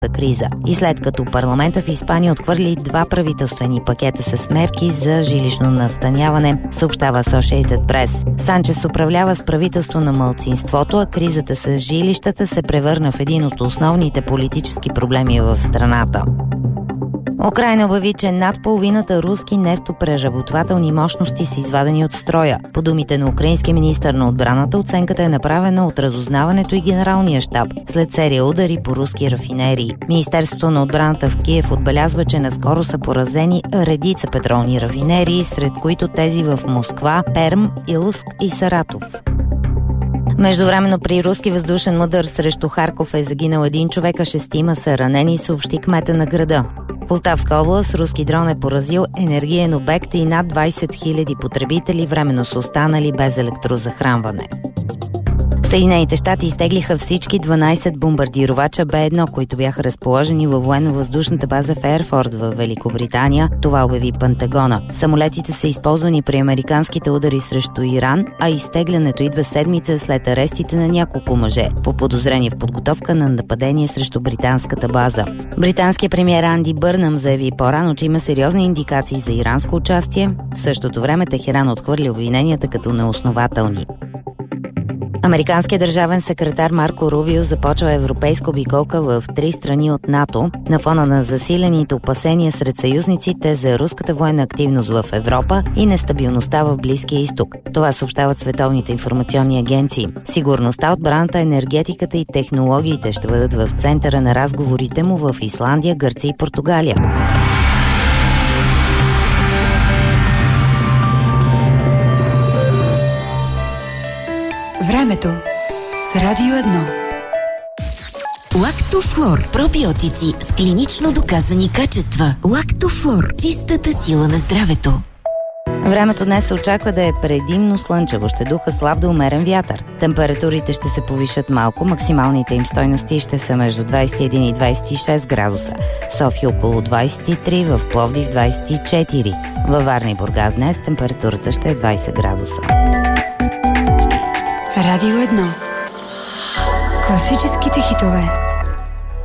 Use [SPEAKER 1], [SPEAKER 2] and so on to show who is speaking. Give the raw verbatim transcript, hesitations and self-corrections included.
[SPEAKER 1] криза. И след като парламента в Испания отхвърли два правителствени пакета с мерки за жилищно настаняване, съобщава Associated Press. Санчес управлява с правителство на малцинството, а кризата с жилищата се превърна в един от основните политически проблеми в страната. Украйна обяви, че над половината руски нефтопреработвателни мощности са извадени от строя. По думите на украинския министър на отбраната, оценката е направена от разузнаването и генералния щаб след серия удари по руски рафинерии. Министерството на отбраната в Киев отбелязва, че наскоро са поразени редица петролни рафинерии, сред които тези в Москва, Перм, Илск и Саратов. Междувременно при руски въздушен удар срещу Харков е загинал един човек, а шестима са ранени, съобщи кмета на града. В Полтавска област руски дрон е поразил енергиен обект и над двайсет хиляди потребители временно са останали без електрозахранване. Съединените щати изтеглиха всички дванайсет бомбардировача Б едно, които бяха разположени във военно-въздушната база в Ерфорд в Великобритания. Това обяви Пентагона. Самолетите са използвани при американските удари срещу Иран, а изтеглянето идва седмица след арестите на няколко мъже по подозрение в подготовка на нападение срещу британската база. Британският премиер Анди Бърнъм заяви по-рано, че има сериозни индикации за иранско участие. В същото време Техеран отхвърли обвиненията като неоснователни. Американският държавен секретар Марко Рубио започва европейска обиколка в три страни от НАТО на фона на засилените опасения сред съюзниците за руската военна активност в Европа и нестабилността в Близкия изток. Това съобщават световните информационни агенции. Сигурността, отбраната, енергетиката и технологиите ще бъдат в центъра на разговорите му в Исландия, Гърция и Португалия.
[SPEAKER 2] Времето с Радио едно.
[SPEAKER 3] Лактофлор. Пробиотици с клинично доказани качества. Лактофлор. Чистата сила на здравето.
[SPEAKER 1] Времето днес се очаква да е предимно слънчево. Ще духа слаб до умерен вятър. Температурите ще се повишат малко. Максималните им стойности ще са между двайсет и един и двайсет и шест градуса. София около двайсет и три, в Пловдив двайсет и четири. Във Варна и Бургас днес температурата ще е двайсет градуса.
[SPEAKER 2] Радио едно. Класическите хитове.